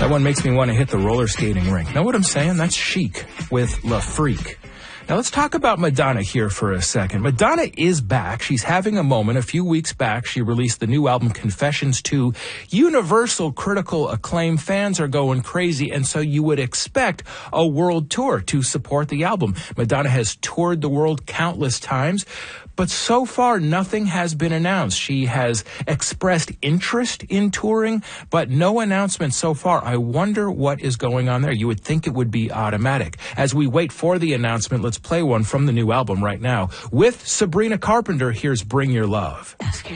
That one makes me want to hit the roller skating rink. Know what I'm saying? That's Chic with La Freak. Now let's talk about Madonna here for a second. Madonna is back. She's having a moment. A few weeks back, she released the new album Confessions 2. Universal critical acclaim. Fans are going crazy, and so you would expect a world tour to support the album. Madonna has toured the world countless times, but so far nothing has been announced. She has expressed interest in touring, but no announcement so far. I wonder what is going on there. You would think it would be automatic. As we wait for the announcement, let's play one from the new album right now. With Sabrina Carpenter, here's Bring Your Love.